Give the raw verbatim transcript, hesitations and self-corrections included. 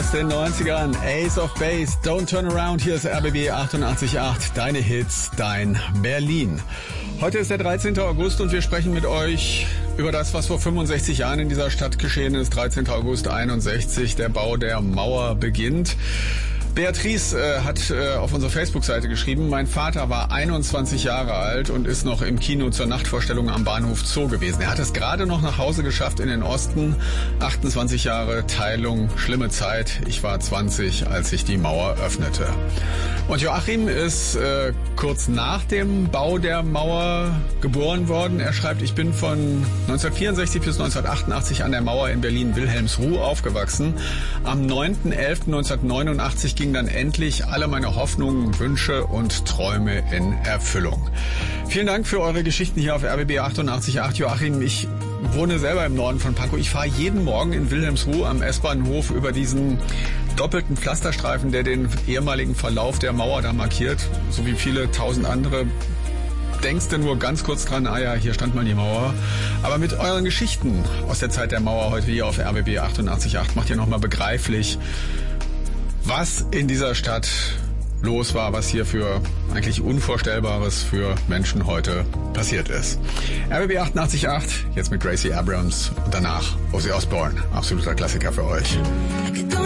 aus den neunzigern. Ace of Base, Don't Turn Around. Hier ist R B B achtundachtzig Komma acht. Deine Hits, dein Berlin. Heute ist der dreizehnten August und wir sprechen mit euch über das, was vor fünfundsechzig Jahren in dieser Stadt geschehen ist. dreizehnten August einundsechzig, der Bau der Mauer beginnt. Beatrice äh, hat äh, auf unserer Facebook-Seite geschrieben, mein Vater war einundzwanzig Jahre alt und ist noch im Kino zur Nachtvorstellung am Bahnhof Zoo gewesen. Er hat es gerade noch nach Hause geschafft in den Osten. achtundzwanzig Jahre Teilung, schlimme Zeit. Ich war zwanzig, als sich die Mauer öffnete. Und Joachim ist äh, kurz nach dem Bau der Mauer geboren worden. Er schreibt, ich bin von neunzehnhundertvierundsechzig bis neunzehnhundertachtundachtzig an der Mauer in Berlin-Wilhelmsruh aufgewachsen. Am neunten elften neunzehnhundertneunundachtzig ging dann endlich alle meine Hoffnungen, Wünsche und Träume in Erfüllung. Vielen Dank für eure Geschichten hier auf R B B achtundachtzig Komma acht. Joachim, ich wohne selber im Norden von Pankow. Ich fahre jeden Morgen in Wilhelmsruh am S-Bahnhof über diesen doppelten Pflasterstreifen, der den ehemaligen Verlauf der Mauer da markiert, so wie viele tausend andere. Denkst du nur ganz kurz dran, ah ja, hier stand mal die Mauer. Aber mit euren Geschichten aus der Zeit der Mauer heute hier auf R B B achtundachtzig Komma acht macht ihr nochmal begreiflich, was in dieser Stadt los war, was hier für eigentlich Unvorstellbares für Menschen heute passiert ist. R B B achtundachtzig Komma acht, jetzt mit Gracie Abrams und danach Ozzy Osbourne. Absoluter Klassiker für euch.